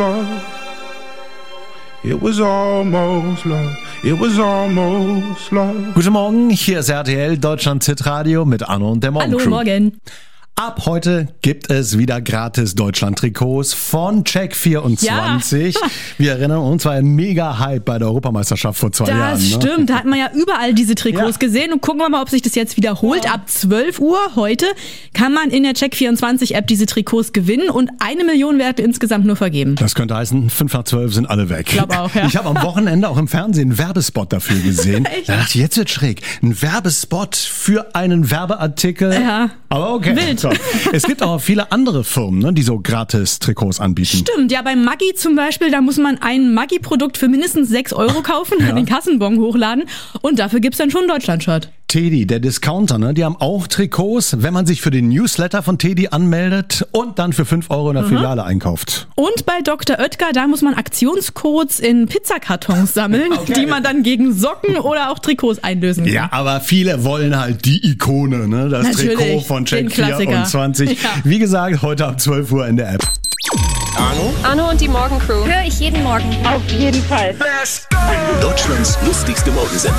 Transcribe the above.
It was almost love. It was almost love. Guten Morgen, hier ist RTL Deutschland Hitradio mit Anno und der Morgencrew. Hallo, morgen. Ab heute gibt es wieder gratis Deutschland-Trikots von Check24. Ja. Wir erinnern uns, war ein Mega-Hype bei der Europameisterschaft vor 2 Jahren. Das stimmt, da hat man ja überall diese Trikots gesehen und gucken wir mal, ob sich das jetzt wiederholt. Ab 12 Uhr heute kann man in der Check24-App diese Trikots gewinnen und 1 Million werden insgesamt nur vergeben. Das könnte heißen, 5 nach 12 sind alle weg. Ich glaube auch, ja. Ich habe am Wochenende auch im Fernsehen einen Werbespot dafür gesehen. Echt? Da dachte ich, jetzt wird schräg. Ein Werbespot für einen Werbeartikel. Ja. Aber okay. Wild. So. Es gibt auch viele andere Firmen, ne, die so gratis Trikots anbieten. Stimmt, ja, bei Maggi zum Beispiel, da muss man ein Maggi-Produkt für mindestens 6 Euro kaufen, den Kassenbon hochladen und dafür gibt's dann schon ein Deutschland-Shirt. Teddy, der Discounter, ne, die haben auch Trikots, wenn man sich für den Newsletter von Teddy anmeldet und dann für 5 Euro in der Filiale einkauft. Und bei Dr. Oetker, da muss man Aktionscodes in Pizzakartons sammeln, die man dann gegen Socken oder auch Trikots einlösen kann. Ja, aber viele wollen halt die Ikone, ne, das Natürlich, Trikot von den Klassiker. Check24. Ja. Wie gesagt, heute ab 12 Uhr in der App. Anno und die Morgencrew. Höre ich jeden Morgen. Auf jeden Fall. Deutschlands lustigste Morgensendung.